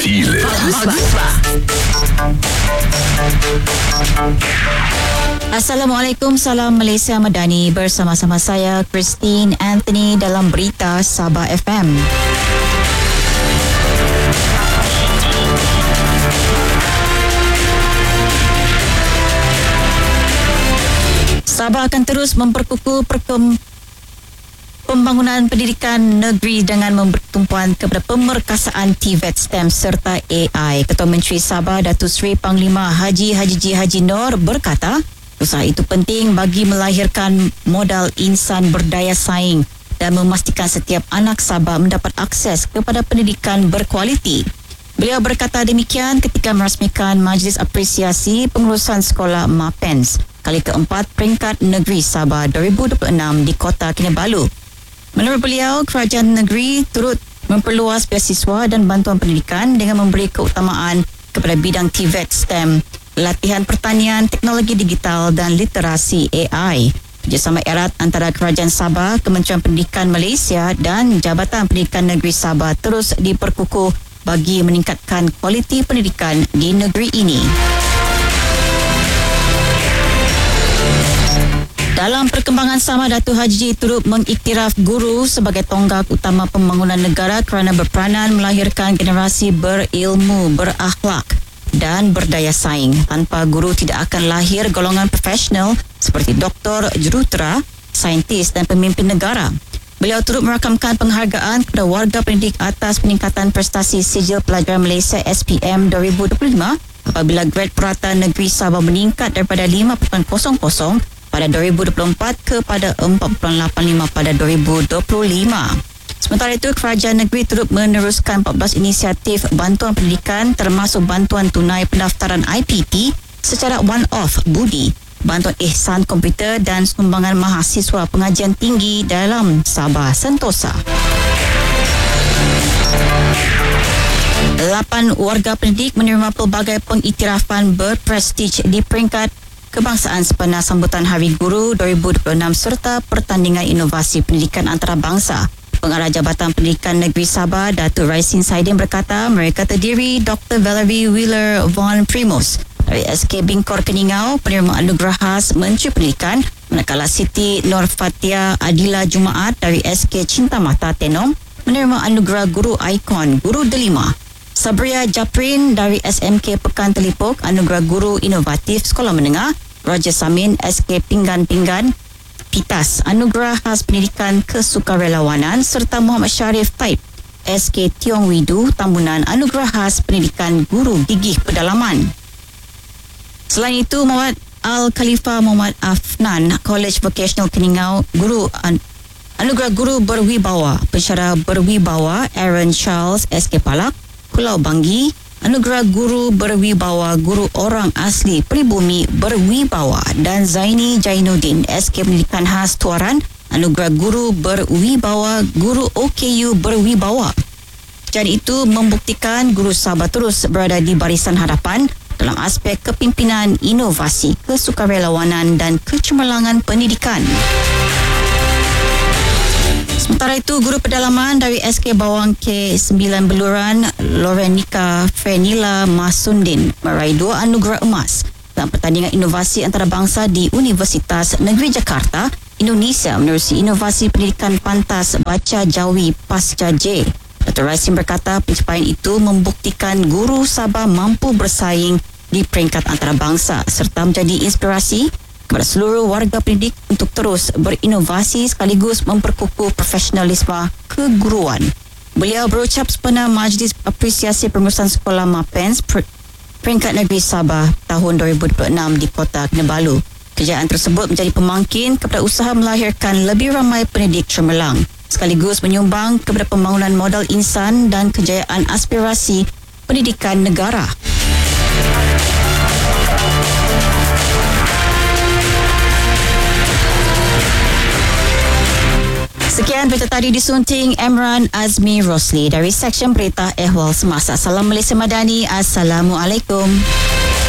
Gila. Assalamualaikum, salam Malaysia Madani. Bersama-sama saya Christine Anthony dalam Berita Sabah FM. Sabah akan terus memperkukuh pembangunan pendidikan negeri dengan memberi tumpuan kepada pemerkasaan TVET STEM serta AI. Ketua Menteri Sabah Datuk Seri Panglima Haji Haji Nur berkata, usaha itu penting bagi melahirkan modal insan berdaya saing dan memastikan setiap anak Sabah mendapat akses kepada pendidikan berkualiti. Beliau berkata demikian ketika merasmikan Majlis Apresiasi Pengurusan Sekolah MAPENS kali keempat peringkat negeri Sabah 2026 di Kota Kinabalu. Menurut beliau, kerajaan negeri turut memperluas beasiswa dan bantuan pendidikan dengan memberi keutamaan kepada bidang TVET STEM, latihan pertanian, teknologi digital dan literasi AI. Kerjasama erat antara Kerajaan Sabah, Kementerian Pendidikan Malaysia dan Jabatan Pendidikan Negeri Sabah terus diperkukuh bagi meningkatkan kualiti pendidikan di negeri ini. Dalam perkembangan sama, Datuk Haji turut mengiktiraf guru sebagai tonggak utama pembangunan negara kerana berperanan melahirkan generasi berilmu, berakhlak dan berdaya saing. Tanpa guru tidak akan lahir golongan profesional seperti doktor, jurutera, saintis dan pemimpin negara. Beliau turut merakamkan penghargaan kepada warga pendidik atas peningkatan prestasi Sijil Pelajaran Malaysia SPM 2025 apabila grade purata negeri Sabah meningkat daripada 5.00 pada 2024 kepada 4.85 pada 2025. Sementara itu, kerajaan negeri turut meneruskan 14 inisiatif bantuan pendidikan termasuk bantuan tunai pendaftaran IPT secara one-off budi, bantuan ihsan komputer dan sumbangan mahasiswa pengajian tinggi dalam Sabah Sentosa. 8 warga pendidik menerima pelbagai pengiktirafan berprestij di peringkat kebangsaan sempena sambutan Hari Guru 2026 serta pertandingan inovasi pendidikan antarabangsa. Pengarah Jabatan Pendidikan Negeri Sabah, Datuk Raisin Saidin berkata mereka terdiri Dr. Valerie Wheeler Von Primus dari SK Bingkor Keningau, penerima anugerah khas Menteri Pendidikan, manakala Siti Nur Fatia Adila Jumaat dari SK Cinta Mata Tenom menerima anugerah Guru Ikon, Guru Delima. Sabria Japrin dari SMK Pekan Telipok, anugerah Guru Inovatif Sekolah Menengah. Roger Samin, SK Pinggan Pitas, anugerah khas pendidikan kesukarelawanan serta Muhammad Syarif Taib, SK Tiong Widu Tambunan, anugerah khas pendidikan guru gigih pedalaman. Selain itu, Muhammad Al-Khalifah Muhammad Afnan, College Vocational Keningau, anugerah guru berwibawa, pensyarah berwibawa Aaron Charles, SK Palak, Pulau Banggi, anugerah guru berwibawa Guru Orang Asli Pribumi Berwibawa dan Zaini Jainuddin, SK Pendidikan Khas Tuaran, anugerah guru berwibawa Guru OKU Berwibawa. Jadi itu membuktikan guru Sabah terus berada di barisan hadapan dalam aspek kepimpinan, inovasi, kesukarelawanan dan kecemerlangan pendidikan. Sementara itu, guru pedalaman dari SK Bawang K9 Beluran, Lorenika Frenila Masundin meraih 2 anugerah emas dalam pertandingan inovasi antarabangsa di Universitas Negeri Jakarta, Indonesia menerusi inovasi pendidikan pantas baca Jawi Pasca J. Dr. Raisin berkata pencapaian itu membuktikan guru Sabah mampu bersaing di peringkat antarabangsa serta menjadi inspirasi kepada seluruh warga pendidik untuk terus berinovasi sekaligus memperkukuh profesionalisme keguruan. Beliau berucap sempena Majlis Apresiasi Pengurusan Sekolah MAPENS peringkat negeri Sabah tahun 2026 di Kota Kinabalu. Kejayaan tersebut menjadi pemangkin kepada usaha melahirkan lebih ramai pendidik cemerlang sekaligus menyumbang kepada pembangunan modal insan dan kejayaan aspirasi pendidikan negara. Sekian berita tadi disunting Emran Azmi Rosli dari Seksyen Berita Ehwal Semasa. Salam Malaysia Madani. Assalamualaikum.